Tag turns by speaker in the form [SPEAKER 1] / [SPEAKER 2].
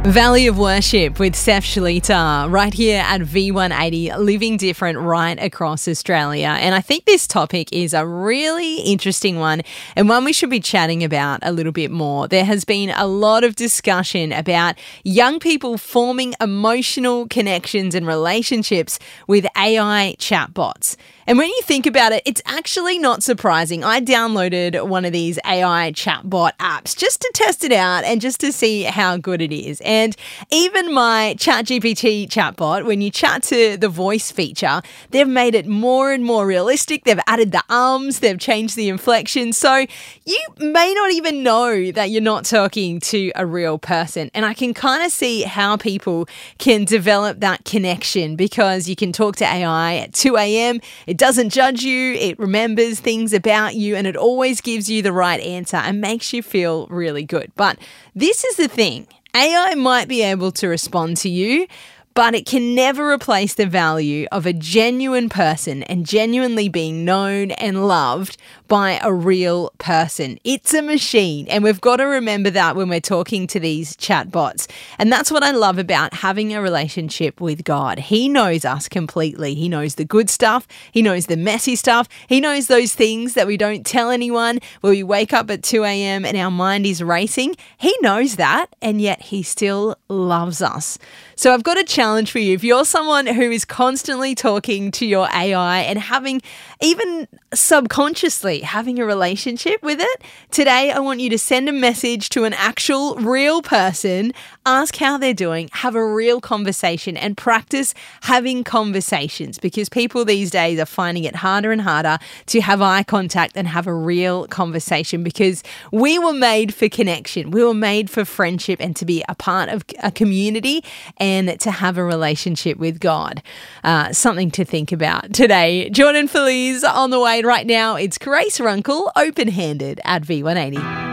[SPEAKER 1] Valley of Worship with Seth Shalita right here at V180, living different right across Australia. And I think this topic is a really interesting one and one we should be chatting about a little bit more. There has been a lot of discussion about young people forming emotional connections and relationships with AI chatbots. And when you think about it, it's actually not surprising. I downloaded one of these AI chatbot apps just to test it out and just to see how good it is. And even my ChatGPT chatbot, when you chat to the voice feature, they've made it more and more realistic. They've added the ums, they've changed the inflection. So you may not even know that you're not talking to a real person. And I can kind of see how people can develop that connection because you can talk to AI at 2 a.m. It doesn't judge you, it remembers things about you, and it always gives you the right answer and makes you feel really good. But this is the thing. AI might be able to respond to you, but it can never replace the value of a genuine person and genuinely being known and loved by a real person. It's a machine, and we've got to remember that when we're talking to these chatbots. And that's what I love about having a relationship with God. He knows us completely. He knows the good stuff. He knows the messy stuff. He knows those things that we don't tell anyone, where we wake up at 2 a.m. and our mind is racing. He knows that, and yet he still loves us. So I've got a challenge for you. If you're someone who is constantly talking to your AI and having, even subconsciously, having a relationship with it, today I want you to send a message to an actual real person, ask how they're doing, have a real conversation and practice having conversations, because people these days are finding it harder and harder to have eye contact and have a real conversation, because we were made for connection. We were made for friendship and to be a part of a community and to have a relationship with God. Something to think about today. Jordan Feliz on the way right now. It's Grace Runkle, Open-Handed at V180.